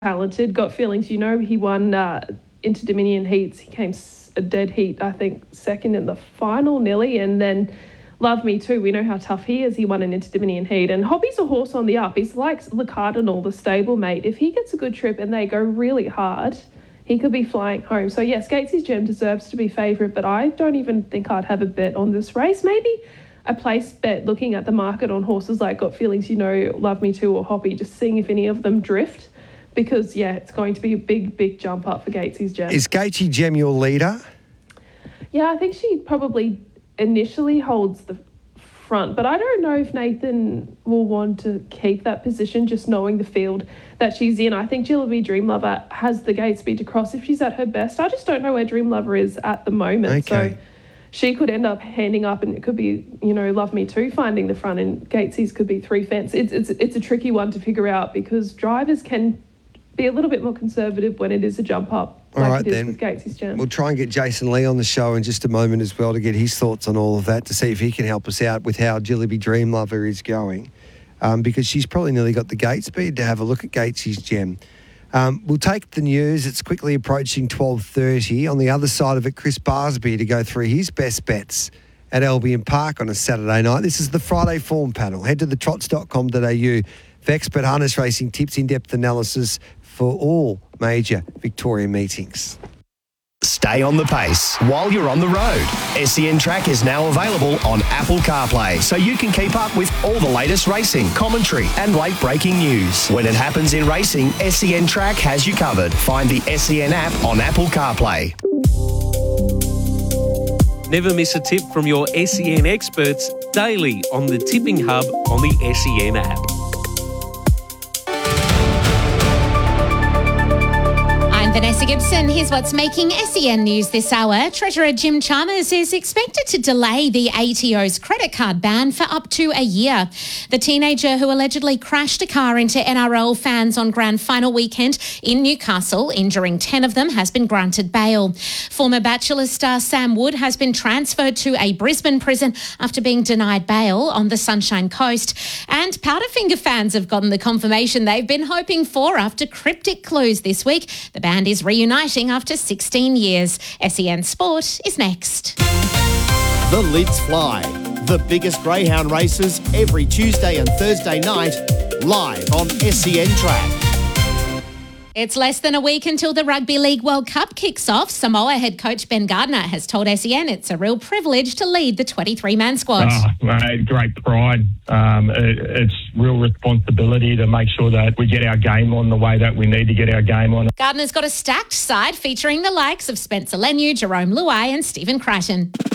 talented. Got Feelings, he won Inter-Dominion heats. He came a dead heat, I think, second in the final nearly, and then Love Me Too. We know how tough he is. He won an Inter-Dominion heat, and Hobby's a horse on the up. He's like the Cardinal, the stablemate. If he gets a good trip and they go really hard, he could be flying home. So yes, Gates's Gem deserves to be favourite, but I don't even think I'd have a bet on this race. Maybe a place bet, looking at the market on horses like Got Feelings, Love Me Too or Hobby, just seeing if any of them drift. Because, it's going to be a big jump up for Gates's Gem. Is Gatesy Gem your leader? Yeah, I think she probably initially holds the front, but I don't know if Nathan will want to keep that position, just knowing the field that she's in. I think Jillaby Dream Lover has the gate speed to cross if she's at her best. I just don't know where Dream Lover is at the moment. Okay. So she could end up handing up, and it could be, Love Me Too finding the front, and Gatesy's could be 3 fence. It's a tricky one to figure out because drivers can be a little bit more conservative when it is a jump up. All right, it is then. with Gates's Gem. We'll try and get Jason Lee on the show in just a moment as well to get his thoughts on all of that, to see if he can help us out with how Jillaby Dream Lover is going, because she's probably nearly got the gate speed to have a look at Gates's Gem. We'll take the news. It's quickly approaching 12:30. On the other side of it, Chris Barsby to go through his best bets at Albion Park on a Saturday night. This is the Friday Form Panel. Head to thetrots.com.au for expert harness racing tips, in-depth analysis for all major Victorian meetings. Stay on the pace while you're on the road. SEN Track is now available on Apple CarPlay, so you can keep up with all the latest racing, commentary and late-breaking news. When it happens in racing, SEN Track has you covered. Find the SEN app on Apple CarPlay. Never miss a tip from your SEN experts daily on the Tipping Hub on the SEN app. Vanessa Gibson, here's what's making SEN news this hour. Treasurer Jim Chalmers is expected to delay the ATO's credit card ban for up to a year. The teenager who allegedly crashed a car into NRL fans on grand final weekend in Newcastle, injuring 10 of them, has been granted bail. Former Bachelor star Sam Wood has been transferred to a Brisbane prison after being denied bail on the Sunshine Coast. And Powderfinger fans have gotten the confirmation they've been hoping for after cryptic clues this week. The band is reuniting after 16 years. SEN Sport is next. The Lids Fly. The biggest greyhound races every Tuesday and Thursday night, live on SEN Track. It's less than a week until the Rugby League World Cup kicks off. Samoa head coach Ben Gardner has told SEN it's a real privilege to lead the 23-man squad. Mate, great pride. It's real responsibility to make sure that we get our game on the way that we need to get our game on. Gardner's got a stacked side featuring the likes of Spencer Leniu, Jerome Luai and Stephen Crichton.